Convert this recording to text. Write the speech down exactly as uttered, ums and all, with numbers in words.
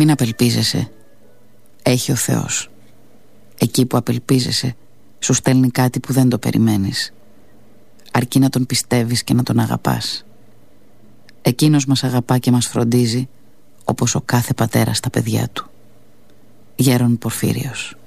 Μην απελπίζεσαι. Έχει ο Θεός. Εκεί που απελπίζεσαι, σου στέλνει κάτι που δεν το περιμένεις. Αρκεί να τον πιστεύεις και να τον αγαπάς. Εκείνος μας αγαπά και μας φροντίζει, όπως ο κάθε πατέρας τα παιδιά του. Γέρον Πορφύριος.